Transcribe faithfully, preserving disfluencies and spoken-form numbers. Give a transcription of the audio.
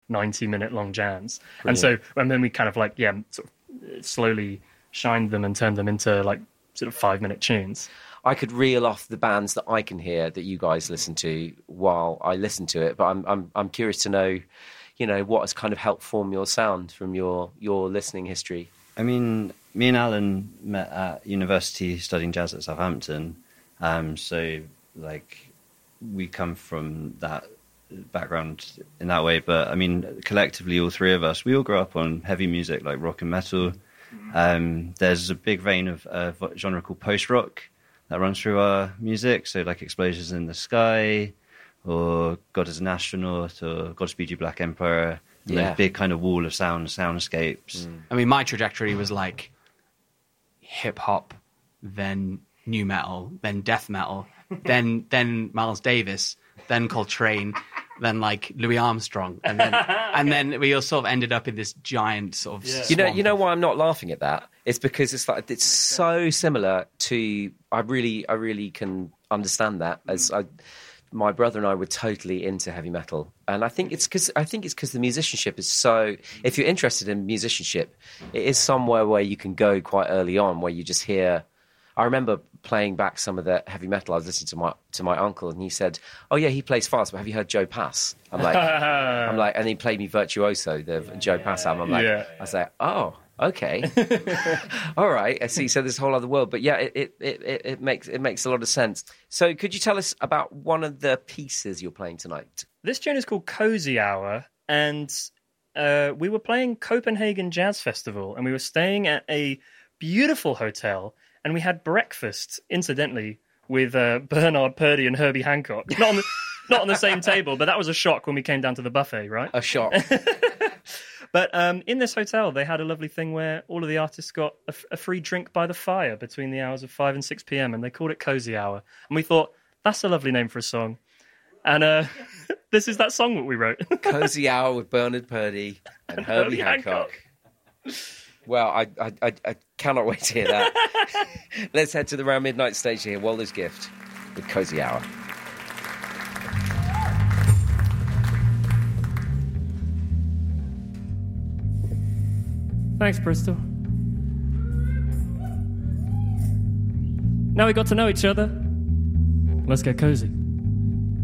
ninety minute long jams. Brilliant. And so, and then we kind of like, yeah, sort of slowly shined them and turned them into like sort of five minute tunes. I could reel off the bands that I can hear that you guys listen to while I listen to it, but I'm I'm I'm curious to know, you know, what has kind of helped form your sound from your your listening history. I mean, me and Alan met at university studying jazz at Southampton, um, so like we come from that background in that way. But I mean, collectively, all three of us, we all grew up on heavy music like rock and metal. Um, there's a big vein of uh, genre called post rock that runs through our music, so like Explosions in the Sky, or God is an Astronaut, or Godspeed You Black Emperor, and Yeah. those big kind of wall of sound, soundscapes. Mm. I mean, my trajectory was like hip hop, then new metal, then death metal, then then Miles Davis, then Coltrane, then like Louis Armstrong, and then and then we all sort of ended up in this giant sort of. Yeah. You know, swamp you know of- why I'm not laughing at that? It's because it's like it's so similar to. I really, I really can understand that. As I, my brother and I were totally into heavy metal, and I think it's because I think it's because the musicianship is so. If you're interested in musicianship, it is somewhere where you can go quite early on, where you just hear. I remember playing back some of the heavy metal. I was listening to my to my uncle, and he said, "Oh yeah, he plays fast. But have you heard Joe Pass?" I'm like, I'm like, and he played me Virtuoso, the Joe Pass album. I'm like, Yeah. I was like, oh, okay, all right. I see. So there's a whole other world, but yeah, it, it it it makes it makes a lot of sense. So could you tell us about one of the pieces you're playing tonight? This tune is called Cozy Hour, and uh, we were playing Copenhagen Jazz Festival, and we were staying at a beautiful hotel, and we had breakfast, incidentally, with uh, Bernard Purdie and Herbie Hancock. Not on the, not on the same table, but that was a shock when we came down to the buffet, right? A shot. But um, in this hotel, they had a lovely thing where all of the artists got a, f- a free drink by the fire between the hours of five and six p.m, and they called it Cozy Hour. And we thought, that's a lovely name for a song. And uh, this is that song that we wrote. Cozy Hour with Bernard Purdie and Herbie Herbie Hancock. Hancock. Well, I, I I I cannot wait to hear that. Let's head to the Round Midnight stage to hear Walder's Gift with Cozy Hour. Thanks, Bristol. Now we got to know each other. Let's get cozy.